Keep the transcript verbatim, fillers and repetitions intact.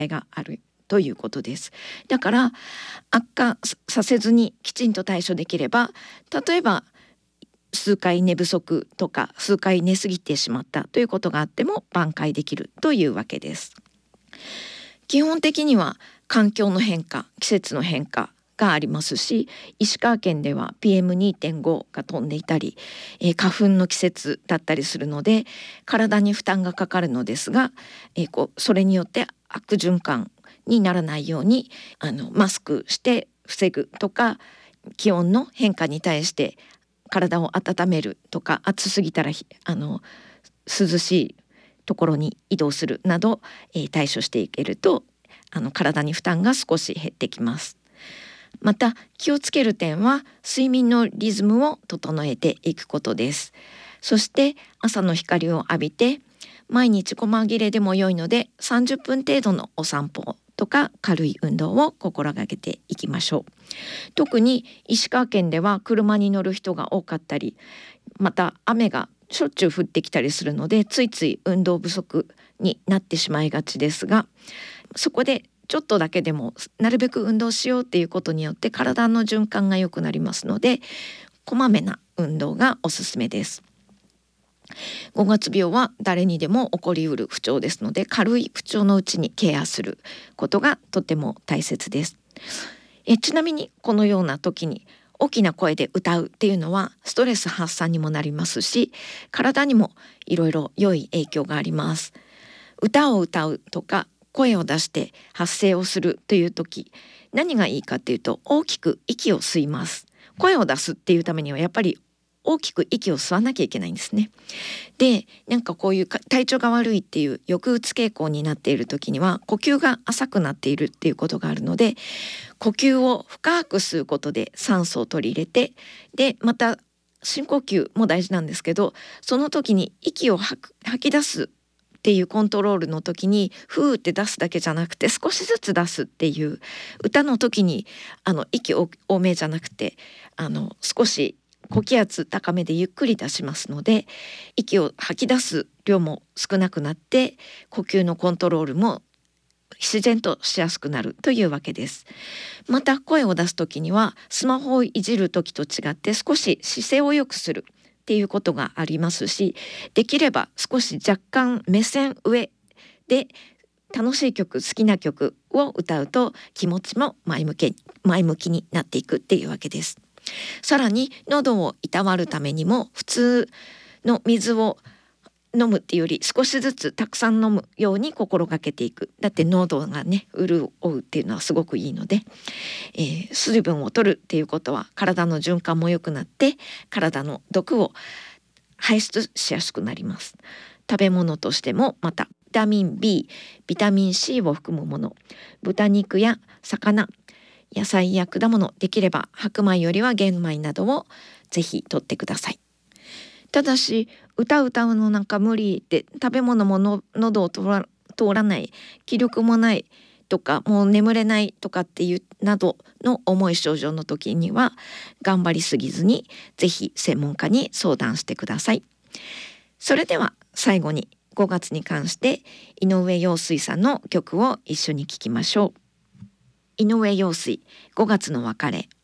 があるということです。だから悪化させずにきちんと対処できれば、例えば数回寝不足とか数回寝すぎてしまったということがあっても挽回できるというわけです。基本的には環境の変化、季節の変化がありますし、石川県では ピーエムにてんご が飛んでいたり、えー、花粉の季節だったりするので体に負担がかかるのですが、えー、こうそれによって悪循環にならないようにあのマスクして防ぐとか、気温の変化に対して体を温めるとか、暑すぎたらあの涼しいところに移動するなど、えー、対処していけるとあの体に負担が少し減ってきます。また気をつける点は睡眠のリズムを整えていくことです。そして朝の光を浴びて毎日細切れでも良いのでさんじゅっぷん程度のお散歩とか軽い運動を心がけていきましょう。特に石川県では車に乗る人が多かったり、また雨がしょっちゅう降ってきたりするのでついつい運動不足になってしまいがちですが、そこでちょっとだけでもなるべく運動しようっていうことによって体の循環が良くなりますので、こまめな運動がおすすめです。ごがつ病は誰にでも起こりうる不調ですので、軽い不調のうちにケアすることがとても大切です。えちなみにこのような時に大きな声で歌うっていうのはストレス発散にもなりますし、体にもいろいろ良い影響があります。歌を歌うとか声を出して発声をするという時、何がいいかっていうと大きく息を吸います。声を出すっていうためにはやっぱり大きく息を吸わなきゃいけないんですね。で、なんかこういう体調が悪いっていう抑うつ傾向になっている時には呼吸が浅くなっているっていうことがあるので、呼吸を深く吸うことで酸素を取り入れて、でまた深呼吸も大事なんですけど、その時に息を吐く吐き出すっていうコントロールの時にふーって出すだけじゃなくて少しずつ出すっていう、歌の時にあの息多めじゃなくてあの少し呼気圧高めでゆっくり出しますので、息を吐き出す量も少なくなって呼吸のコントロールも自然としやすくなるというわけです。また声を出す時にはスマホをいじる時と違って少し姿勢を良くするっていうことがありますし、できれば少し若干目線上で楽しい曲、好きな曲を歌うと気持ちも前向き、前向きになっていくっていうわけです。さらに喉をいたわるためにも普通の水を飲むっていうより少しずつたくさん飲むように心がけていく。だって喉がね潤うっていうのはすごくいいので、えー、水分を取るっていうことは体の循環も良くなって体の毒を排出しやすくなります。食べ物としてもまたビタミン B、ビタミン C を含むもの、豚肉や魚、野菜や果物、できれば白米よりは玄米などをぜひ摂ってください。ただし歌歌うのなんか無理で食べ物もの喉を通ら、通らない、気力もないとかもう眠れないとかっていうなどの重い症状の時には頑張りすぎずにぜひ専門家に相談してください。それでは最後にごがつに関して井上陽水さんの曲を一緒に聴きましょう。井上陽水、ごがつの別れ。